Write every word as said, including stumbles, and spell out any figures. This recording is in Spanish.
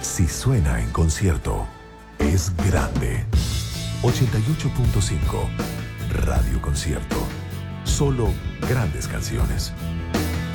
Si suena en concierto, es grande. ochenta y ocho punto cinco Radio Concierto. Solo grandes canciones.